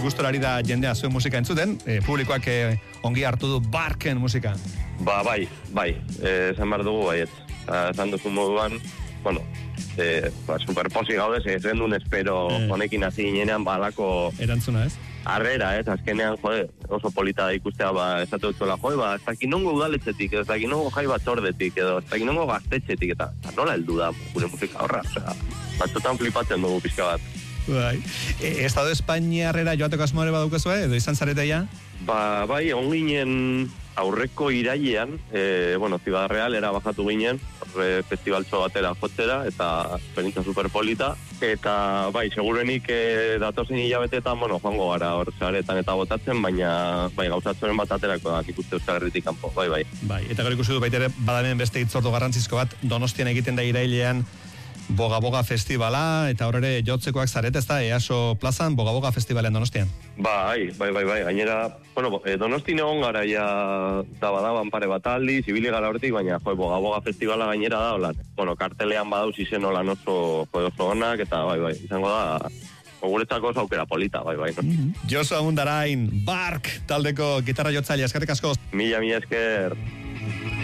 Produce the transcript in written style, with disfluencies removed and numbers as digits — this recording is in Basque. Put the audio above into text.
gustora ari da jendea zuen musika entzuten, publikoak ongi hartu du Barken musika. Bai, esan behar dugu baiet. Esan duzu moduan, bueno, superposi gaude, ez duen espero honekin hasi ginean balako... Erantzuna, ez? Arrera, azkenean, oso polita da ikustea, ez dut zuela, ez dakit nongo udaletxetik, ez dakit nongo jai batzordetik, edo ez dakit nongo gaztetxetik, eta nola heldu da gure musika horra, batzutan flipatzen dugu pixka bat. Bai. Estado Espainiarrera joateko asmoare badaukezue, edo izan zareteia? Bai, on ginen aurreko irailean, Ciudad Real era bajatu ginen, festivaltxo batera jotzera, eta experiencia superpolita, eta bai, segurenik datozen hilabetetan, joango gara hor zaretan eta botatzen, baina gauzatzoren bat aterako da, ikuste Euskal Herritik kanpo, bai. Bai, eta gero ikusi du baitere, badamen beste hitzordu garrantzizko bat, Donostian egiten da irailean, Boga festivala, eta horre jotzekoak zarete, ez da, EASO plazan, Boga festivalean Donostian. Bai, gainera, Donosti negon gara ja da badaban pare bat aldi, zibili gara horretik, baina Boga festivala gainera da, holan, kartelean badauz izen holan oso onak, eta bai, izango da, guretzako oso aukera polita, bai. Josu Agundarain, Bark, taldeko gitarra jotzaile, eskerrik asko. Mila esker.